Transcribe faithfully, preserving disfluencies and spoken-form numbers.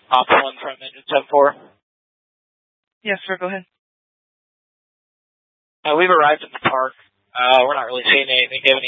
Ops one from engine seven four. Yes, sir, go ahead. Uh, we've arrived at the park. Uh, we're not really seeing anything. Do you have any